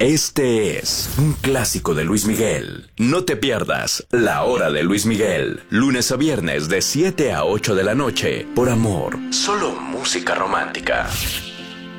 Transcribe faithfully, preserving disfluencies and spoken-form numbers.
Este es un clásico de Luis Miguel. No te pierdas La Hora de Luis Miguel, lunes a viernes de siete a ocho de la noche, por Amor. Solo música romántica.